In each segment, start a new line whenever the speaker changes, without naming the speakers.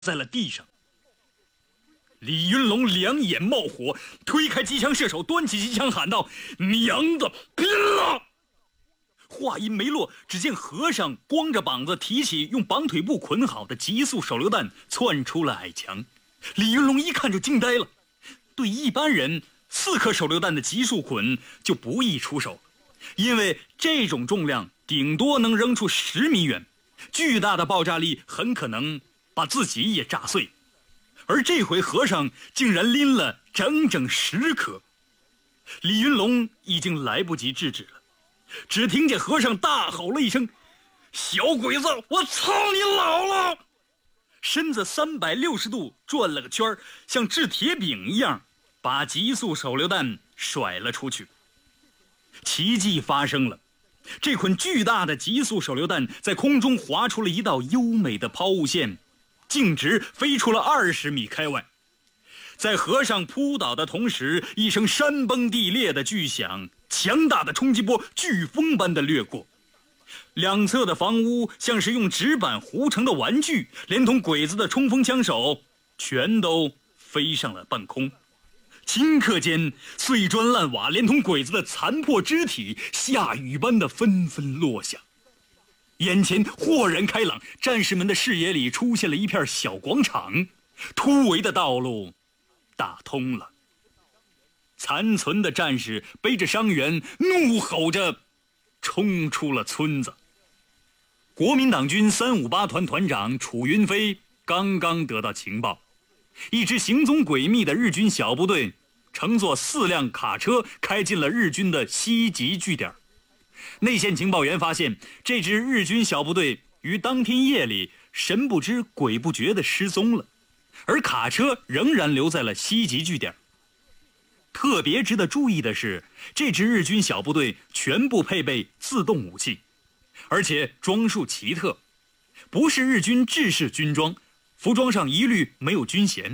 在了地上。李云龙两眼冒火，推开机枪射手，端起机枪喊道：“娘的，拼了！”话音没落，只见和尚光着膀子提起用绑腿布捆好的急速手榴弹，窜出了矮墙。李云龙一看就惊呆了，对一般人4颗手榴弹的急速捆就不易出手，因为这种重量顶多能扔出10米远，巨大的爆炸力很可能把自己也炸碎。而这回和尚竟然拎了整整10颗，李云龙已经来不及制止了，只听见和尚大吼了一声：“小鬼子，我操你老了！”身子360度转了个圈，像掷铁饼一样把急速手榴弹甩了出去。奇迹发生了，这捆巨大的急速手榴弹在空中划出了一道优美的抛物线，径直飞出了20米开外。在和尚扑倒的同时，一声山崩地裂的巨响，强大的冲击波飓风般的掠过，两侧的房屋像是用纸板糊成的玩具，连同鬼子的冲锋枪手全都飞上了半空。顷刻间，碎砖烂瓦连同鬼子的残破肢体下雨般的纷纷落下。眼前豁然开朗，战士们的视野里出现了一片小广场，突围的道路打通了。残存的战士背着伤员，怒吼着冲出了村子。国民党军358团团长楚云飞刚刚得到情报，一支行踪诡秘的日军小部队乘坐4辆卡车开进了日军的西集据点。内线情报员发现，这支日军小部队于当天夜里神不知鬼不觉地失踪了，而卡车仍然留在了西集据点。特别值得注意的是，这支日军小部队全部配备自动武器，而且装束奇特，不是日军制式军装，服装上一律没有军衔。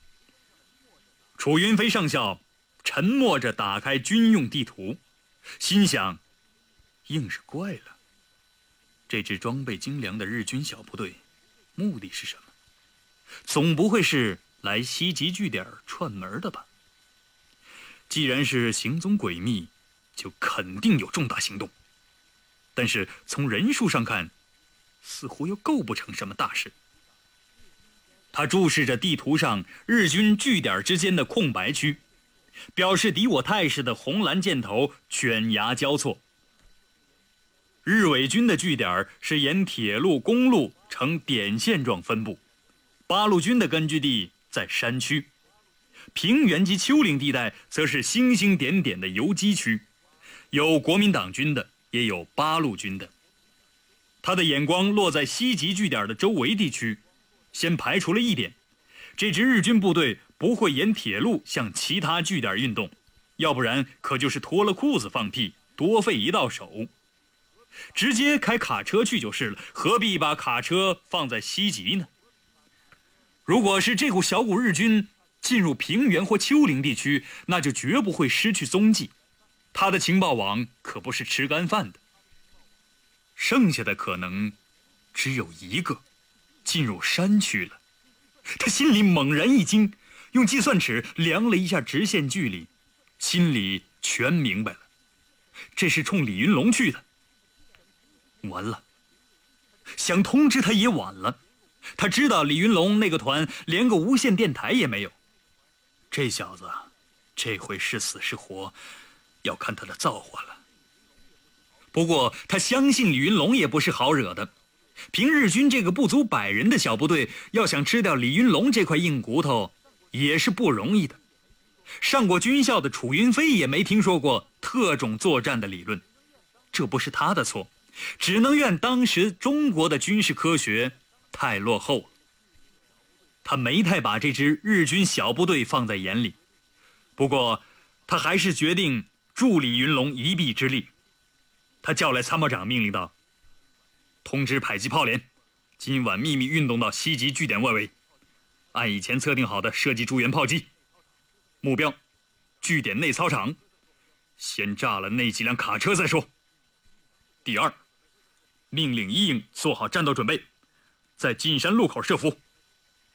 楚云飞上校沉默着打开军用地图，心想，硬是怪了，这支装备精良的日军小部队目的是什么？总不会是来西集据点串门的吧？既然是行踪诡秘，就肯定有重大行动，但是从人数上看，似乎又构不成什么大事。他注视着地图上日军据点之间的空白区，表示敌我态势的红蓝箭头犬牙交错。日伪军的据点是沿铁路、公路呈点线状分布，八路军的根据地在山区，平原及丘陵地带则是星星点点的游击区，有国民党军的，也有八路军的。他的眼光落在西集据点的周围地区，先排除了一点，这支日军部队不会沿铁路向其他据点运动，要不然可就是脱了裤子放屁，多费一道手。直接开卡车去就是了，何必把卡车放在西集呢？如果是这股小股日军进入平原或丘陵地区，那就绝不会失去踪迹，他的情报网可不是吃干饭的。剩下的可能只有一个，进入山区了。他心里猛然一惊，用计算尺量了一下直线距离，心里全明白了，这是冲李云龙去的。完了，想通知他也晚了，他知道李云龙那个团连个无线电台也没有，这小子这回是死是活，要看他的造化了。不过他相信李云龙也不是好惹的，凭日军这个不足100人的小部队，要想吃掉李云龙这块硬骨头也是不容易的。上过军校的楚云飞也没听说过特种作战的理论，这不是他的错，只能怨当时中国的军事科学太落后了。他没太把这支日军小部队放在眼里，不过他还是决定助李云龙一臂之力。他叫来参谋长，命令道：“通知迫击炮连，今晚秘密运动到西集据点外围，按以前测定好的设计诸元炮击，目标据点内操场，先炸了那几辆卡车再说。第二，命令一营做好战斗准备，在金山路口设伏，